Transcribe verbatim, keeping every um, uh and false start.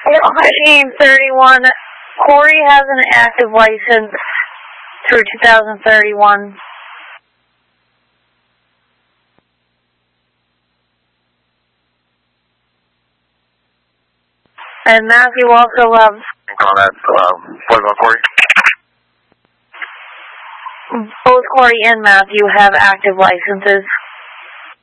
Machine thirty-one, Corey has an active license through two thousand thirty-one. And Matthew also have... On that, uh, what about Corey? Both Corey and Matthew have active licenses.